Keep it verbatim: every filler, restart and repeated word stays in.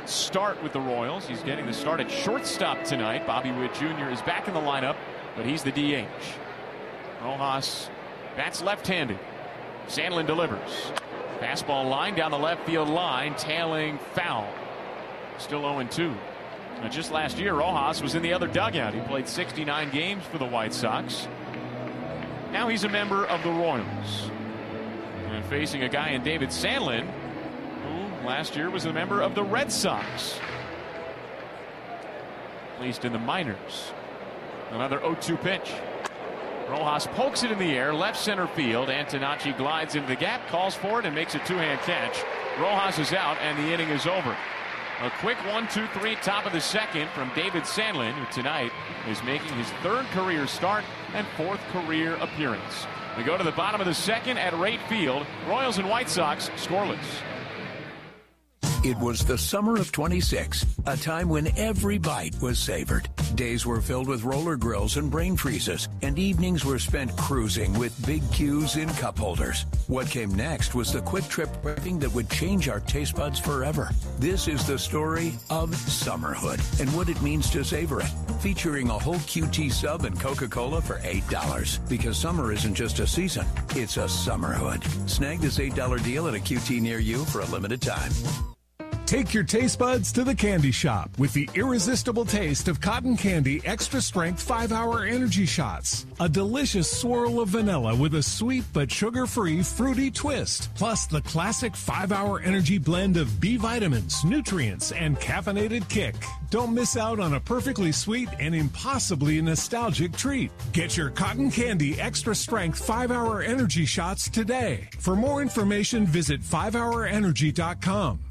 short start with the Royals. He's getting the start at shortstop tonight. Bobby Witt Junior is back in the lineup, but he's the D H. Rojas bats left-handed. Sandlin delivers. Fastball line down the left field line, tailing foul. Still oh and two. Now, just last year, Rojas was in the other dugout. He played sixty-nine games for the White Sox. Now he's a member of the Royals. And facing a guy in David Sandlin, who last year was a member of the Red Sox. At least in the minors. Another oh two pitch. Rojas pokes it in the air, left center field. Antonacci glides into the gap, calls for it, and makes a two-hand catch. Rojas is out, and the inning is over. A quick one two three top of the second from David Sandlin, who tonight is making his third career start and fourth career appearance. We go to the bottom of the second at Rate Field. Royals and White Sox scoreless. It was the summer of twenty-six, a time when every bite was savored. Days were filled with roller grills and brain freezes, and evenings were spent cruising with Big Q's in cup holders. What came next was the quick trip prepping that would change our taste buds forever. This is the story of Summerhood and what it means to savor it. Featuring a whole Q T sub and Coca-Cola for eight dollars. Because summer isn't just a season, it's a Summerhood. Snag this eight dollar deal at a Q T near you for a limited time. Take your taste buds to the candy shop with the irresistible taste of Cotton Candy Extra Strength five hour Energy Shots. A delicious swirl of vanilla with a sweet but sugar-free fruity twist. Plus the classic five hour energy blend of B vitamins, nutrients, and caffeinated kick. Don't miss out on a perfectly sweet and impossibly nostalgic treat. Get your Cotton Candy Extra Strength five hour Energy Shots today. For more information, visit five hour energy dot com.